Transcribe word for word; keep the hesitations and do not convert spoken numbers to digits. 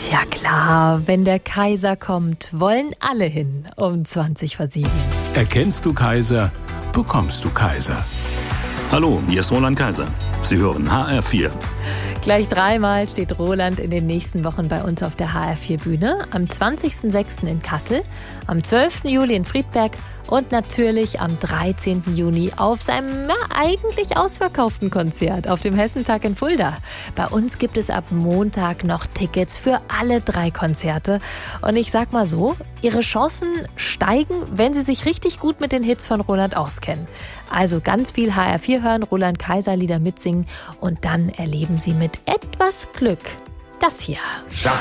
Ja klar, wenn der Kaiser kommt, wollen alle hin um zwanzig vor sieben. Erkennst du Kaiser, bekommst du Kaiser. Hallo, hier ist Roland Kaiser. Sie hören H R vier. Gleich dreimal steht Roland in den nächsten Wochen bei uns auf der H R vier Bühne. Am zwanzigsten sechsten in Kassel, am zwölften Juli in Friedberg und natürlich am dreizehnten Juni auf seinem ja, eigentlich ausverkauften Konzert auf dem Hessentag in Fulda. Bei uns gibt es ab Montag noch Tickets für alle drei Konzerte. Und ich sag mal so, Ihre Chancen steigen, wenn Sie sich richtig gut mit den Hits von Roland auskennen. Also ganz viel H R vier hören, Roland Kaiser Lieder mitsingen und dann erleben Sie mit etwas Glück das hier.